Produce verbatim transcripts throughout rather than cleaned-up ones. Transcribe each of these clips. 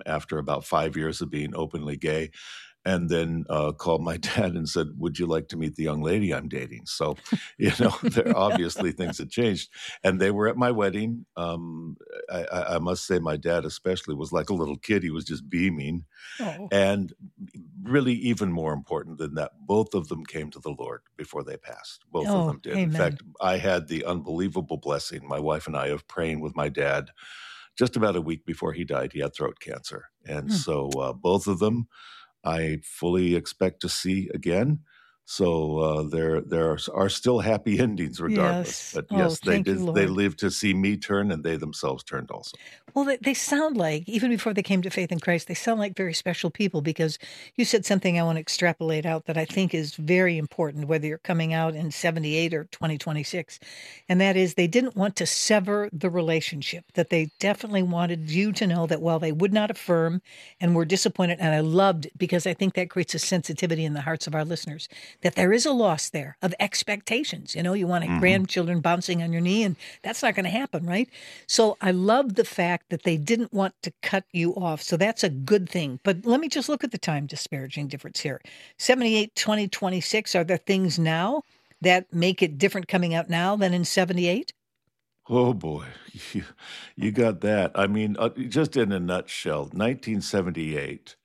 after about five years of being openly gay. And then uh, called my dad and said, would you like to meet the young lady I'm dating? So, you know, there obviously things had changed. And they were at my wedding. Um, I, I I must say my dad especially was like a little kid. He was just beaming. Oh, And really even more important than that, both of them came to the Lord before they passed. Both of oh, them did. In amen. fact, I had the unbelievable blessing, my wife and I, of praying with my dad just about a week before he died. He had throat cancer. And Hmm. so uh, both of them I fully expect to see again. So uh, there, there are, are still happy endings, regardless. Yes. But Oh, yes, they thank you, did. They Lord. lived to see me turn, and they themselves turned also. Well, they, they sound like, even before they came to faith in Christ, they sound like very special people, because you said something I want to extrapolate out that I think is very important, whether you're coming out in seventy-eight or twenty twenty-six. And that is, they didn't want to sever the relationship, that they definitely wanted you to know that while they would not affirm and were disappointed, and I loved, because I think that creates a sensitivity in the hearts of our listeners, that there is a loss there of expectations. You know, you want Mhm. grandchildren bouncing on your knee, and that's not going to happen, right? So I love the fact that they didn't want to cut you off. So that's a good thing. But let me just look at the time disparaging difference here. seventy-eight, twenty twenty-six, are there things now that make it different coming out now than in seventy-eight? Oh boy, you, you got that. I mean, uh, just in a nutshell, nineteen seventy-eight.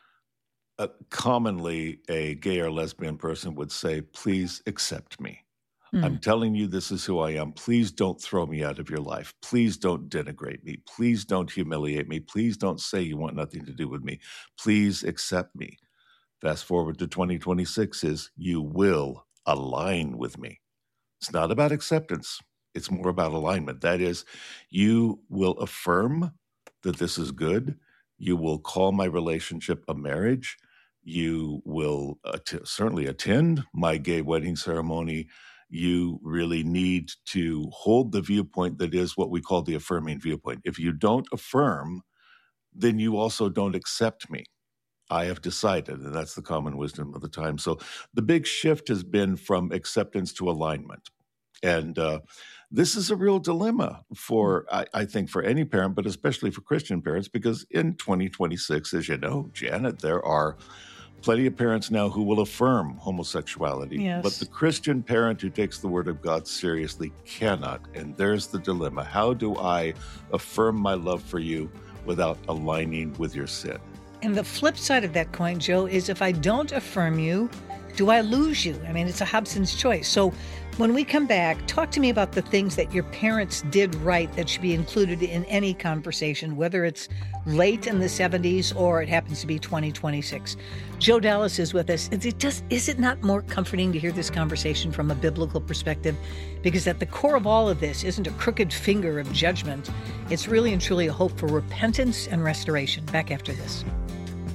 Uh, commonly, a gay or lesbian person would say, "Please accept me. I'm Hmm. telling you, this is who I am. Please don't throw me out of your life. Please don't denigrate me. Please don't humiliate me. Please don't say you want nothing to do with me. Please accept me." Fast forward to twenty twenty-six is, you will align with me. It's not about acceptance. It's more about alignment. That is, you will affirm that this is good. You will call my relationship a marriage. You will att- certainly attend my gay wedding ceremony. You really need to hold the viewpoint that is what we call the affirming viewpoint. If you don't affirm, then you also don't accept me. I have decided, and that's the common wisdom of the time. So the big shift has been from acceptance to alignment. And uh, this is a real dilemma for, I, I think, for any parent, but especially for Christian parents, because in twenty twenty-six, as you know, Janet, there are plenty of parents now who will affirm homosexuality. Yes. But the Christian parent who takes the word of God seriously cannot. And there's the dilemma. How do I affirm my love for you without aligning with your sin? And the flip side of that coin, Joe, is if I don't affirm you, do I lose you? I mean, it's a Hobson's choice. So when we come back, talk to me about the things that your parents did right that should be included in any conversation, whether it's late in the seventies or it happens to be twenty twenty-six. Joe Dallas is with us. Is it just, is it not more comforting to hear this conversation from a biblical perspective? Because at the core of all of this isn't a crooked finger of judgment. It's really and truly a hope for repentance and restoration. Back after this.